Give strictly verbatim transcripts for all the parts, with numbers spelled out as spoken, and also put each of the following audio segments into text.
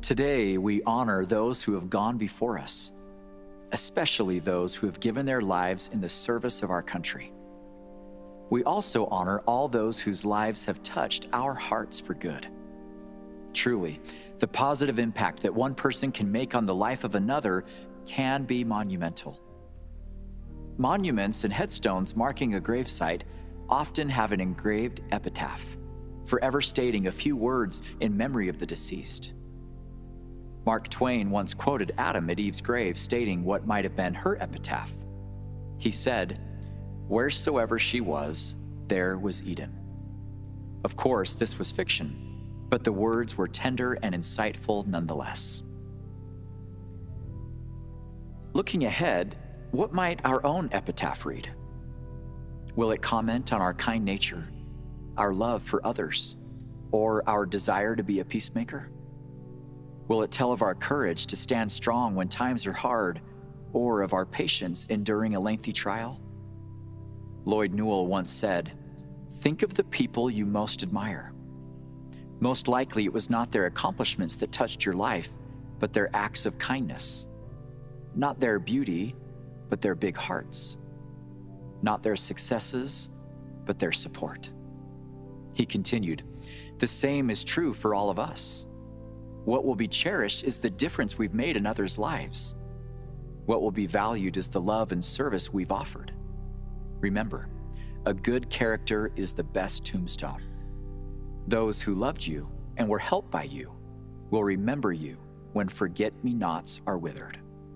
Today, we honor those who have gone before us, especially those who have given their lives in the service of our country. We also honor all those whose lives have touched our hearts for good. Truly, the positive impact that one person can make on the life of another can be monumental. Monuments and headstones marking a gravesite often have an engraved epitaph, forever stating a few words in memory of the deceased. Mark Twain once quoted Adam at Eve's grave stating what might have been her epitaph. He said, "Wheresoever she was, there was Eden." Of course, this was fiction, but the words were tender and insightful nonetheless. Looking ahead, what might our own epitaph read? Will it comment on our kind nature, our love for others, or our desire to be a peacemaker? Will it tell of our courage to stand strong when times are hard, or of our patience enduring a lengthy trial? Lloyd Newell once said, "Think of the people you most admire. Most likely it was not their accomplishments that touched your life, but their acts of kindness. Not their beauty, but their big hearts. Not their successes, but their support." He continued, "The same is true for all of us. What will be cherished is the difference we've made in others' lives. What will be valued is the love and service we've offered. Remember, a good character is the best tombstone. Those who loved you and were helped by you will remember you when forget-me-nots are withered."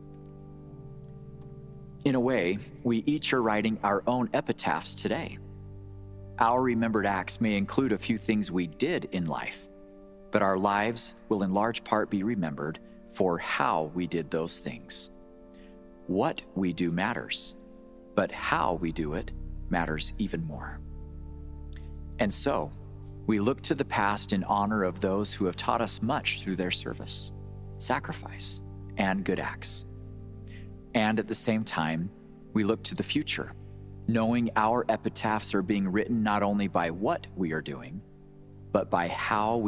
In a way, we each are writing our own epitaphs today. Our remembered acts may include a few things we did in life, but our lives will in large part be remembered for how we did those things. What we do matters, but how we do it matters even more. And so, we look to the past in honor of those who have taught us much through their service, sacrifice, and good acts. And at the same time, we look to the future, knowing our epitaphs are being written not only by what we are doing, but by how we